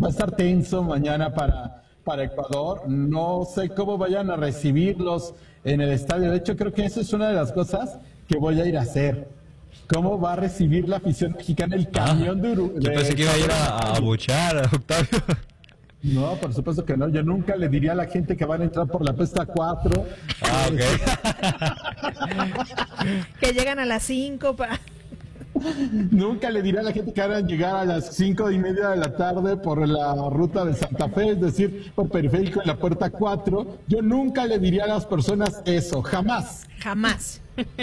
va a estar tenso mañana para Ecuador. No sé cómo vayan a recibirlos en el estadio. De hecho, creo que esa es una de las cosas que voy a ir a hacer. ¿Cómo va a recibir la afición mexicana el camión de Uruguay? Yo pensé que iba a ir a abuchear a Octavio. No, por supuesto que no. Yo nunca le diría a la gente que van a entrar por la pista 4. Ok. Que llegan a las 5 para... Nunca le diría a la gente que van a llegar a las 5:30 de la tarde por la ruta de Santa Fe, es decir, por periférico en la puerta 4. Yo nunca le diría a las personas eso, jamás. Jamás.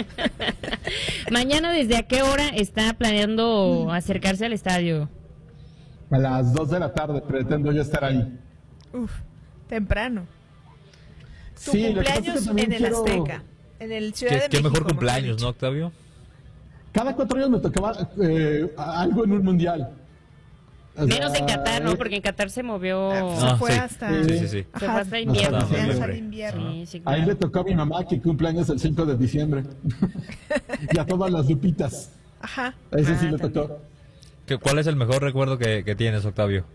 Mañana, ¿desde a qué hora está planeando acercarse al estadio? A las 2 de la tarde pretendo yo estar ahí. Uf, temprano. Tu Sí, lo que pasa es que cumpleaños también en el quiero- Azteca, en el Ciudad de Qué México. mejor como cumpleaños, te ¿no, he dicho. Octavio? Cada 4 años me tocaba algo en un mundial. O Menos sea, en Qatar, ¿no? Porque en Qatar se movió... Se fue sí. hasta... Sí. Se fue Ajá, hasta invierno. hasta hasta diciembre. invierno. Sí, Ahí claro. le tocó a mi mamá que cumpleaños el 5 de diciembre. Y a todas las lupitas. Ajá. A ese sí le también. tocó. ¿Cuál es el mejor recuerdo que tienes, Octavio?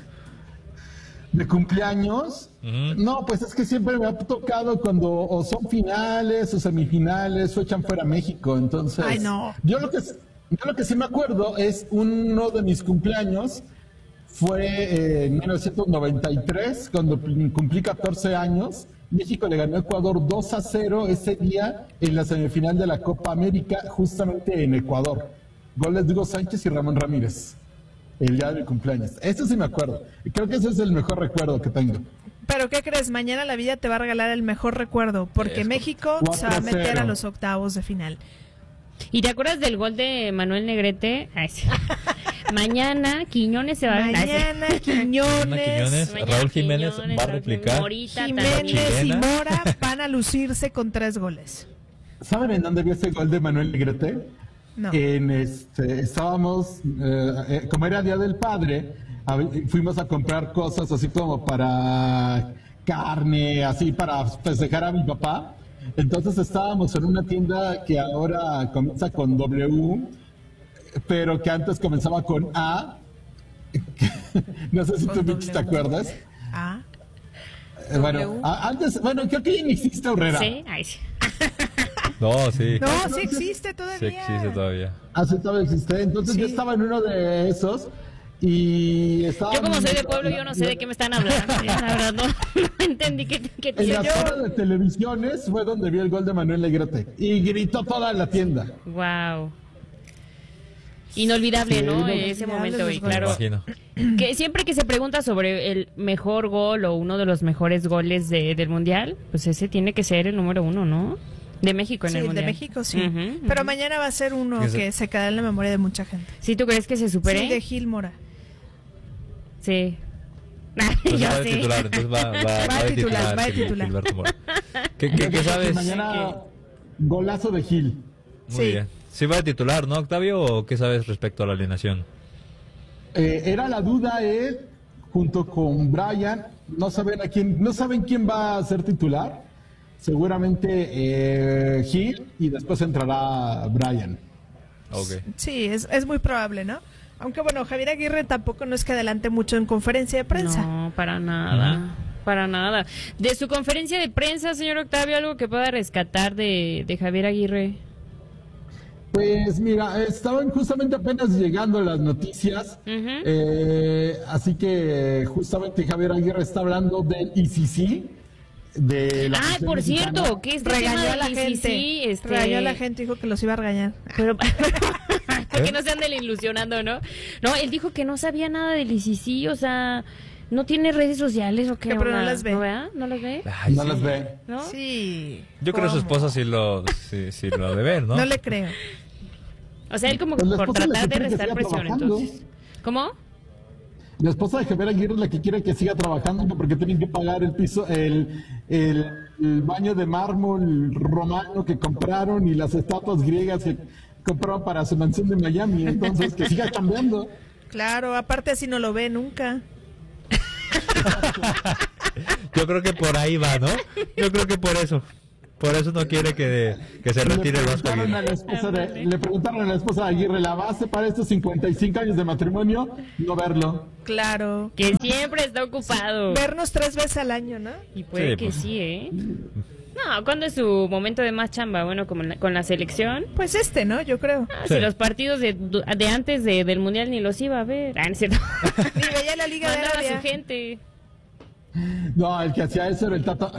¿De cumpleaños? Ujú. No, pues es que siempre me ha tocado cuando o son finales o semifinales o echan fuera a México. Entonces, Ay, no. Yo lo que sí me acuerdo es uno de mis cumpleaños. Fue en 1993, cuando cumplí 14 años. México le ganó a Ecuador 2-0 ese día en la semifinal de la Copa América, justamente en Ecuador. Goles de Hugo Sánchez y Ramón Ramírez. El día de mi cumpleaños. Eso sí me acuerdo. Y creo que ese es el mejor recuerdo que tengo. Pero ¿qué crees? Mañana la vida te va a regalar el mejor recuerdo, porque México se va a meter 4-0. a los octavos de final. ¿Y te acuerdas del gol de Manuel Negrete? Ay, sí. Mañana Quiñones se va a... Mañana Ana Quiñones, Quiñones, Mañana Raúl Jiménez Quiñones, va a Raúl replicar. Morita, Jiménez y chilena. Mora van a lucirse con 3 goles. ¿Saben en dónde vi ese gol de Manuel Negrete? No. Estábamos, como era Día del Padre, fuimos a comprar cosas así como para carne, así para festejar a mi papá. Entonces estábamos en una tienda que ahora comienza con W, pero que antes comenzaba con A. No sé si Con tú, W. Mitch, te acuerdas. Ah, Bueno, antes, creo que ya no existe Herrera. Sí, ay, sí. No, sí. no, sí existe Sí todavía. existe todavía. Así todavía existe. Entonces Sí. yo estaba en uno de esos y estaba... Yo como soy de pueblo, yo no sé de qué me están hablando. La verdad, no entendí qué En la yo. zona de televisiones fue donde vi el gol de Manuel Negrete y gritó toda la tienda. Wow. Inolvidable, Sí, ¿no? inolvidable Ese los momento, y goles. Me claro. imagino. Que siempre que se pregunta sobre el mejor gol o uno de los mejores goles del Mundial, pues ese tiene que ser el número 1, ¿no? De México en Sí, el el de Mundial. México sí. Ujú, ujú. Pero mañana va a ser uno Ese- que se quedará en la memoria de mucha gente. ¿Sí tú crees que se supere? Sí, de Gil Mora. Sí. Entonces Yo va de sí. titular, entonces va de titular. va de Gil- titular. Gilberto Mora. ¿Qué sabes? Mañana golazo de Gil. Muy Sí. bien. ¿Sí va de titular, no, Octavio? ¿O qué sabes respecto a la alineación? Era la duda él junto con Brian. No saben quién va a ser titular. Seguramente Gil y después entrará Brian. Ok. Sí, es muy probable, ¿no? Aunque bueno, Javier Aguirre tampoco no es que adelante mucho en conferencia de prensa. No, para nada. Para nada. De su conferencia de prensa, señor Octavio, algo que pueda rescatar de Javier Aguirre. Pues mira, estaban justamente apenas llegando las noticias, así que justamente Javier Aguirre está hablando del ICC, de la Ay, selección por mexicana. cierto, que este Regañó tema a la del gente. ICC, Regañó a la gente, dijo que los iba a regañar. Pero para que no se anden ilusionando, ¿no? No, él dijo que no sabía nada del ICC, o sea, no tiene redes sociales o qué. Que pero no onda? las ve. ¿No, verdad? ¿No las ve? Ay, No sí. las ve. ¿No? Sí. Yo creo que su ¿Cómo? esposa sí lo ha de ver, ¿no? No le creo. O sea, él como Pues la por esposa le tratar de quiere que restar siga presión, trabajando. entonces. ¿Cómo? La esposa de Javier Aguirre es la que quiere que siga trabajando porque tienen que pagar el piso, el baño de mármol romano que compraron y las estatuas griegas que compraron para su mansión de Miami. Entonces, que siga cambiando. Claro, aparte así no lo ve nunca. Yo creo que por ahí va, ¿no? Yo creo que por eso. Por eso no quiere que se retire el Vasco Aguirre. Le preguntaron a la esposa de Aguirre, ¿la base para estos 55 años de matrimonio? No verlo. Claro. Que siempre está ocupado. Vernos 3 veces al año, ¿no? Y puede Sí, que pues. sí, ¿eh? No, ¿cuándo es su momento de más chamba? Bueno, como con la selección. Pues ¿no? Yo creo. Sí. Si los partidos de antes del Mundial ni los iba a ver. Ah, no es cierto. Ni veía la Liga de Mandaba a Arabia. su gente. No, el que hacía eso era el Tata,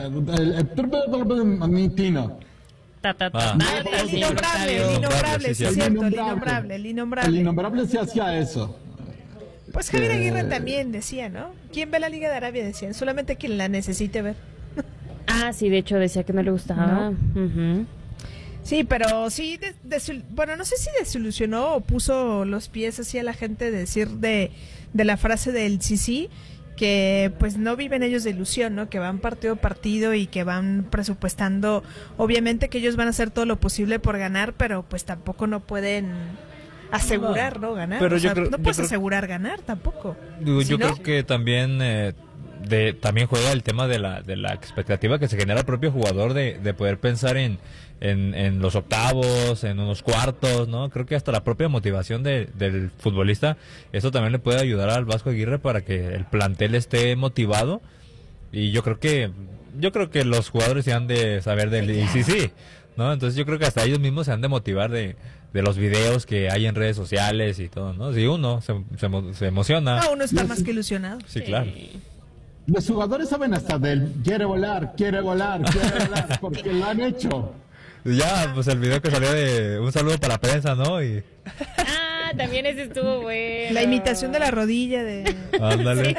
el Tino. Ah. El innombrable, sí, Sí, es cierto, el El innombrable. innombrable sí hacía eso. Pues Javier Aguirre también decía, ¿no? ¿Quién ve la Liga de Arabia? Decían, solamente quien la necesite ver. Ah, sí, de hecho decía que no le gustaba. Ujú. Sí, pero sí, bueno, no sé si desilusionó o puso los pies así a la gente de decir de la frase del sí, que pues no viven ellos de ilusión, ¿no? Que van partido a partido y que van presupuestando, obviamente que ellos van a hacer todo lo posible por ganar, pero pues tampoco no pueden asegurar, ¿no? Ganar. Pero O sea, no yo puedes creo- asegurar ganar tampoco. Digo, Si yo no, creo que también también juega el tema de la expectativa que se genera el propio jugador de poder pensar en los octavos, en unos cuartos, ¿no? Creo que hasta la propia motivación del futbolista, eso también le puede ayudar al Vasco Aguirre para que el plantel esté motivado. Y yo creo que los jugadores se han de saber del sí, ¿no? Entonces yo creo que hasta ellos mismos se han de motivar de los videos que hay en redes sociales y todo, ¿no? Si uno se emociona. uno está más que ilusionado. Sí, claro. Los jugadores saben hasta del quiere volar, porque lo han hecho. Ya, pues el video que salió de un saludo para la prensa, ¿no? Y Ah, también ese estuvo bueno. La imitación de la rodilla de ándale.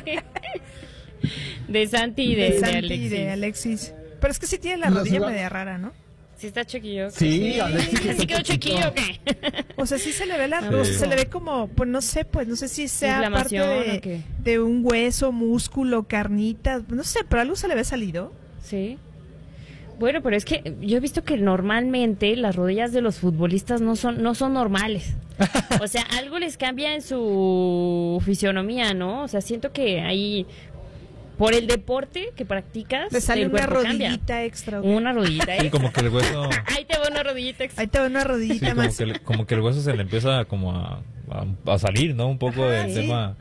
De Santi y de Santi y Alexis. de Alexis. Pero es que sí tiene la Los rodilla jugad- media rara, ¿no? ¿Sí está chiquillo? Sí, Alexis. ¿Así quedó chiquillo o qué? O sea, sí se le ve Sí. o sea, se le ve como, pues no sé si sea parte ¿Inflamación o qué? de un hueso, músculo, carnitas, no sé, pero algo se le ve salido. Sí. Bueno, pero es que yo he visto que normalmente las rodillas de los futbolistas no son normales. O sea, algo les cambia en su fisionomía, ¿no? O sea, siento que ahí, por el deporte que practicas, Le sale el una cuerpo cambia. rodillita extra. ¿ok? Una rodillita Sí, extra. como que el hueso, Ahí te va una rodillita extra. Ahí te va una sí, rodillita más. como que el hueso se le empieza como a salir, ¿no? Un poco Ajá, del sí. tema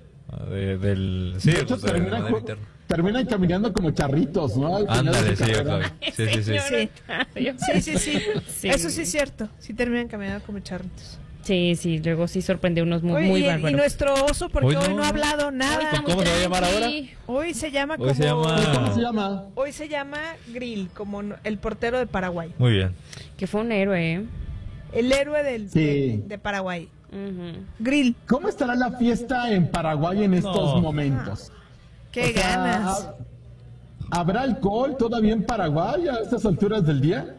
del sí, De hecho, pues, del manera interna. terminan caminando como charritos, ¿no? Al final de Ándale, su sí, carrera. Octavio. Sí. Señor Sí. Octavio. Sí. Sí. Eso sí es cierto. Sí terminan caminando como charritos. Sí, luego sí sorprende unos muy, Oye, muy y bárbaros. nuestro oso, porque Hoy hoy no, no ha no. hablado nada. Ay, ¿Cómo se va a llamar ahora? tranqui. Hoy se llama Hoy se como... llama- ¿Cómo se llama? Hoy se llama Grill, como el portero de Paraguay. Muy bien. Que fue un héroe, ¿eh? El héroe Sí. de Paraguay. Ujú. Grill. ¿Cómo estará la fiesta en Paraguay en estos No. momentos? Qué O sea, ganas. ¿Habrá alcohol todavía en Paraguay a estas alturas del día?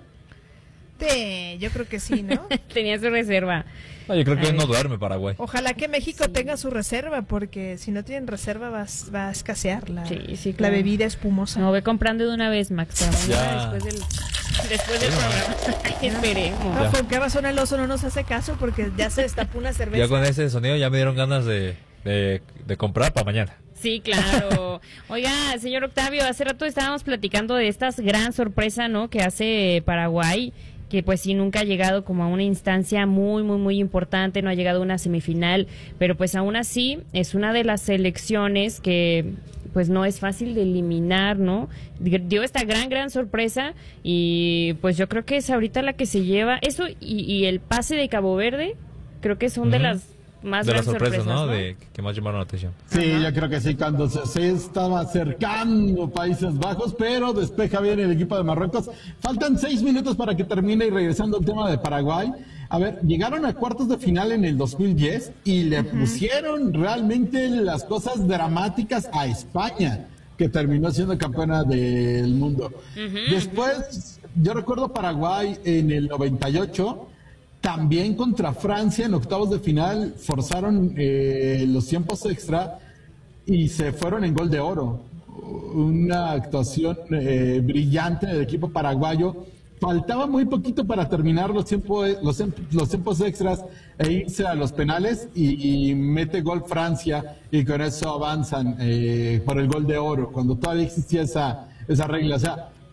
Yo creo que sí, ¿no? Tenía su reserva. No, yo creo que Ay. no duerme Paraguay. Ojalá que México tenga su reserva, porque si no tienen reserva va a escasear Sí, la claro. bebida espumosa. No, ve comprando de una vez, Max. Para mañana Ya. después del programa. Esperemos. No, ¿con qué razón el oso no nos hace caso? Porque ya se destapó una cerveza. Ya con ese sonido ya me dieron ganas de comprar para mañana. Sí, claro. Oiga, señor Octavio, hace rato estábamos platicando de esta gran sorpresa, ¿no? Que hace Paraguay, que pues sí nunca ha llegado como a una instancia muy importante, no ha llegado a una semifinal, pero pues aún así es una de las selecciones que pues no es fácil de eliminar, ¿no? Dio esta gran sorpresa y pues yo creo que es ahorita la que se lleva eso y el pase de Cabo Verde, creo que son de Ujú. las más De las grandes sorpresas, sorpresas, ¿no? ¿no? De que más llamaron la atención. Sí, yo creo que sí, cuando se estaba acercando Países Bajos, pero despeja bien el equipo de Marruecos. Faltan 6 minutos para que termine y regresando al tema de Paraguay. A ver, llegaron a cuartos de final en el 2010 y le pusieron realmente las cosas dramáticas a España, que terminó siendo campeona del mundo. Después, yo recuerdo Paraguay en el 98. También contra Francia en octavos de final forzaron los tiempos extra y se fueron en gol de oro. Una actuación brillante del equipo paraguayo. Faltaba muy poquito para terminar los tiempos extras e irse a los penales y mete gol Francia y con eso avanzan por el gol de oro, cuando todavía existía esa regla. O sea,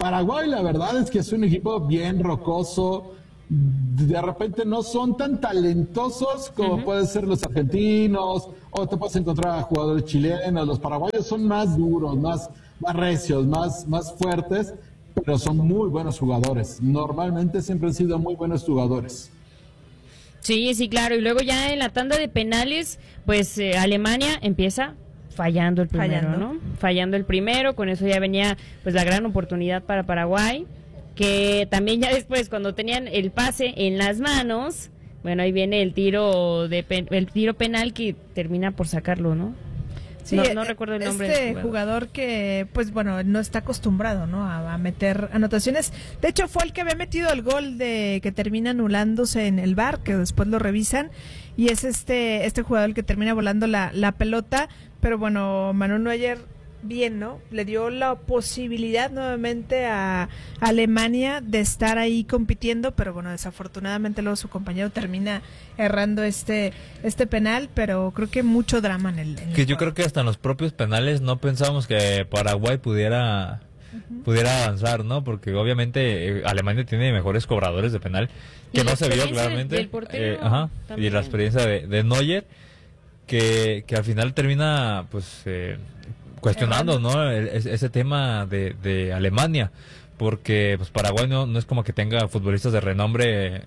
Paraguay, la verdad es que es un equipo bien rocoso. De repente no son tan talentosos como pueden ser los argentinos, o te puedes encontrar a jugadores chilenos. Los paraguayos son más duros, más recios, más fuertes, pero son muy buenos jugadores. Normalmente siempre han sido muy buenos jugadores. Sí, sí, claro. Y luego ya en la tanda de penales, pues Alemania empieza fallando el primero, ¿no? Fallando el primero, con eso ya venía pues la gran oportunidad para Paraguay, que también ya después cuando tenían el pase en las manos, bueno, ahí viene el tiro penal que termina por sacarlo, ¿no? Sí, no recuerdo el nombre del jugador que, pues bueno, no está acostumbrado, ¿no? A meter anotaciones. De hecho, fue el que había metido el gol que termina anulándose en el VAR, que después lo revisan, y es este jugador el que termina volando la pelota. Pero bueno, Manuel Neuer, bien, ¿no? Le dio la posibilidad nuevamente a Alemania de estar ahí compitiendo, pero bueno, desafortunadamente luego su compañero termina errando este penal, pero creo que mucho drama en el que yo creo que hasta en los propios penales no pensábamos que Paraguay pudiera avanzar, ¿no? Porque obviamente Alemania tiene mejores cobradores de penal, que no se vio claramente. Del portero, y la experiencia de Neuer, que al final termina pues cuestionando, ¿no? Ese tema de Alemania, porque pues Paraguay no es como que tenga futbolistas de renombre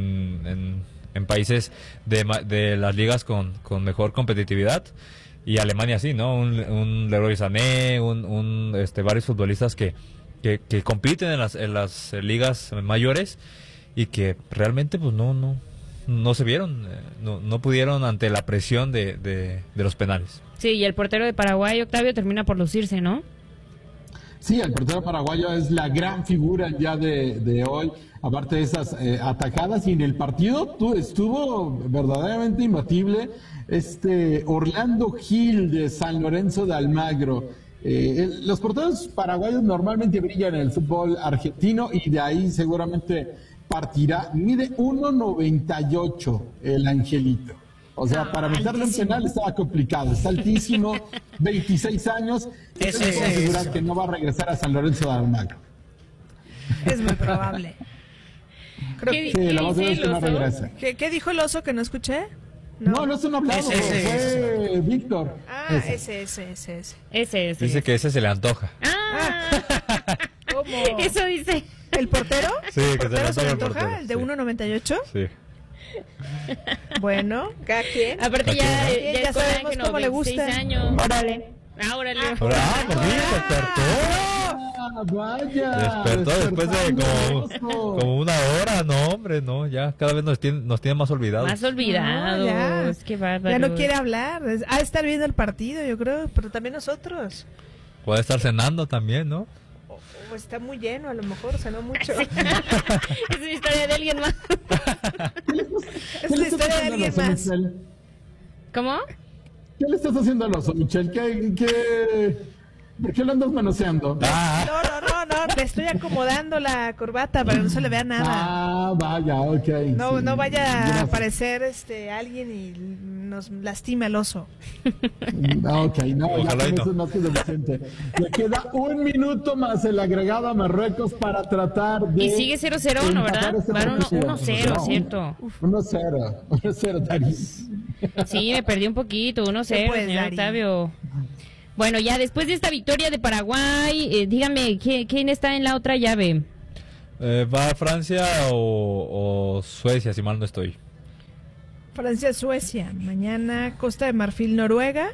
en países de las ligas con mejor competitividad, y Alemania sí, ¿no? Un Leroy Sané, varios futbolistas que compiten en las ligas mayores, y que realmente pues no se vieron, no pudieron ante la presión de los penales. Sí, y el portero de Paraguay, Octavio, termina por lucirse, ¿no? Sí, el portero paraguayo es la gran figura ya de hoy, aparte de esas atajadas, y en el partido estuvo verdaderamente imbatible Orlando Gil de San Lorenzo de Almagro. Los porteros paraguayos normalmente brillan en el fútbol argentino, y de ahí seguramente partirá. Mide 1.98 el Angelito. O sea, para meterle un penal estaba complicado. Está altísimo, 26 años. Eso puedo asegurar que no va a regresar a San Lorenzo de Almagro. Es muy probable. Sí, la más segura es que no regresa. ¿Qué dijo el oso que no escuché? No es un hablado, fue Víctor. Ese. Dice que ese se le antoja. ¿Cómo? Eso dice. ¿El portero? Sí, que ¿Se le antoja? portero, ¿El de 1.98? Sí. Bueno, cada quien. Aparte ya sabemos cómo le gusta. 26 años. Órale. Órale. Por fin despertó. Vaya. Despertó después de como una hora. No, hombre, no, ya cada vez nos tiene más olvidados. Más olvidados. Qué bárbaro. Ya no quiere hablar. Ha de estar viendo el partido, yo creo, pero también nosotros. Puede estar cenando también, ¿no? O está muy lleno, a lo mejor cenó mucho. Es una historia de alguien más. Es una historia de alguien más. ¿Cómo? ¿Qué le estás haciendo al oso, Michelle? ¿Por qué lo andas manoseando? No, le estoy acomodando la corbata para que no se le vea nada. Vaya, ok. No vaya a aparecer alguien y nos lastima el oso. Ok, Ojalá ya con eso no es suficiente. Le queda un minuto más el agregado a Marruecos para tratar de... Y sigue 0-0, ¿no, verdad? Van 1-0, ¿cierto? 1-0, Daris. Sí, me perdí un poquito, 1-0, señor Octavio. Bueno, ya después de esta victoria de Paraguay, dígame, ¿quién está en la otra llave? ¿Va Francia o Suecia, si mal no estoy? Francia-Suecia. Mañana Costa de Marfil, Noruega.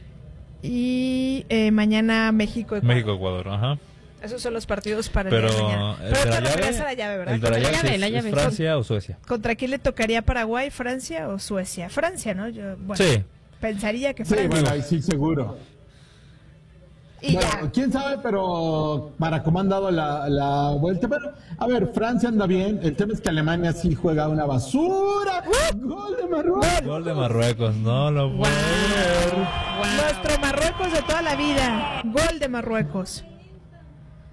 Y mañana México-Ecuador. México-Ecuador, ajá. Esos son los partidos para el día de mañana. Pero te refieres a la llave, ¿verdad? El de la llave, ¿es Francia o Suecia? ¿Contra quién le tocaría Paraguay, Francia o Suecia? Francia, ¿no? Sí. Pensaría que Francia. Sí, bueno, ahí sí, seguro. Y bueno, ya. quién sabe, pero para cómo han dado la vuelta. Pero, a ver, Francia anda bien. El tema es que Alemania sí juega una basura. ¡Gol de Marruecos! Gol de Marruecos, no lo puedo ver. Nuestro Marruecos de toda la vida. Gol de Marruecos.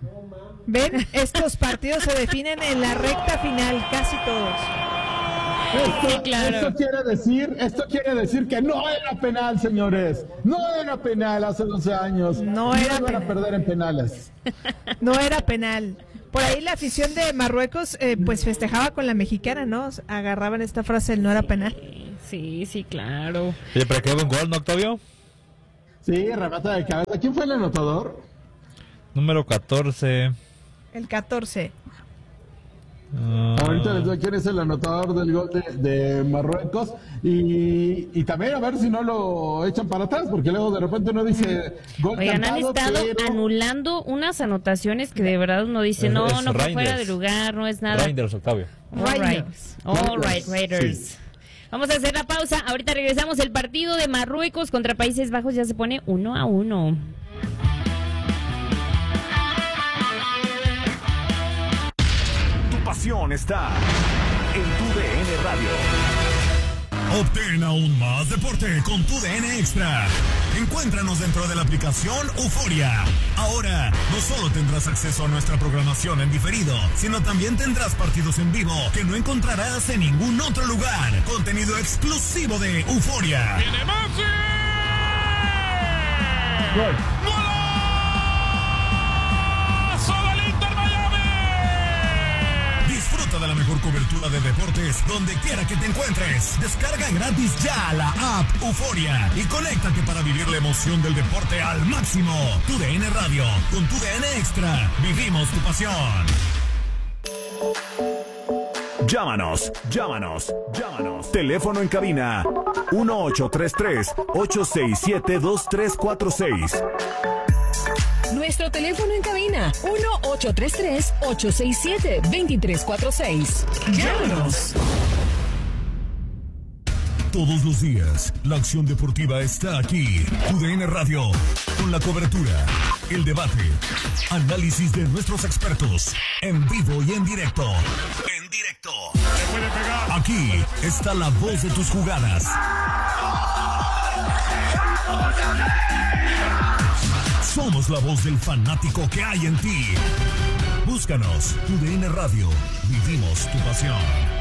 ¿Ven? Estos partidos se definen en la recta final, casi todos. Sí, claro. Esto quiere decir que no era penal, señores. No era penal hace 12 años. No era iban a penal. perder en penales. No era penal. Por ahí la afición de Marruecos pues festejaba con la mexicana, ¿no? Agarraban esta frase, el no era penal. Sí, sí, claro. Oye, pero qué buen gol, ¿no, Octavio? Sí, remata de cabeza. ¿Quién fue el anotador? Número 14. El 14. Ahorita les doy quién es el anotador del gol de Marruecos y también a ver si no lo echan para atrás, porque luego de repente uno dice gol Oigan, cantado, han estado pero... anulando unas anotaciones que de verdad uno dice, no fue Reinders. fuera de lugar, no es nada. Reinders, Octavio. All right, Raiders. Sí. Vamos a hacer la pausa, ahorita regresamos. El partido de Marruecos contra Países Bajos ya se pone 1-1. Pasión está en TUDN Radio. Obtén aún más deporte con TUDN Extra. Encuéntranos dentro de la aplicación Euforia. Ahora, no solo tendrás acceso a nuestra programación en diferido, sino también tendrás partidos en vivo que no encontrarás en ningún otro lugar. Contenido exclusivo de Euforia. ¡Viene Messi! Gol. Disfruta de la mejor cobertura de deportes donde quiera que te encuentres. Descarga gratis ya la app Euforia y conéctate para vivir la emoción del deporte al máximo. TUDN Radio, con TUDN Extra, vivimos tu pasión. Llámanos. Teléfono en cabina 1833-867-2346. Nuestro teléfono en cabina 1833-867-2346. Llámanos. Todos los días, la acción deportiva está aquí. TUDN Radio, con la cobertura, el debate, análisis de nuestros expertos, en vivo y en directo. Aquí está la voz de tus jugadas. Somos la voz del fanático que hay en ti. Búscanos, TUDN Radio. Vivimos tu pasión.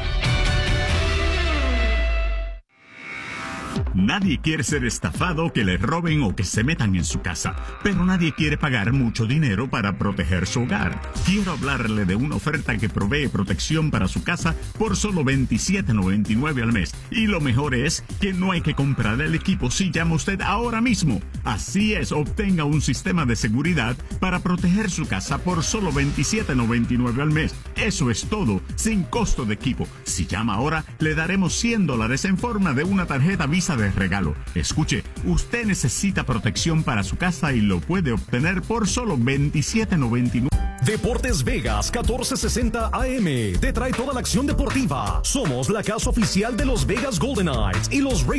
Nadie quiere ser estafado, que le roben o que se metan en su casa, pero nadie quiere pagar mucho dinero para proteger su hogar. Quiero hablarle de una oferta que provee protección para su casa por solo $27.99 al mes. Y lo mejor es que no hay que comprar el equipo si llama usted ahora mismo. Así es, obtenga un sistema de seguridad para proteger su casa por solo $27.99 al mes. Eso es todo, sin costo de equipo. Si llama ahora, le daremos $100 en forma de una tarjeta Visa de regalo. Escuche, usted necesita protección para su casa y lo puede obtener por solo $27.99. Deportes Vegas 1460 AM te trae toda la acción deportiva. Somos la casa oficial de los Vegas Golden Knights y los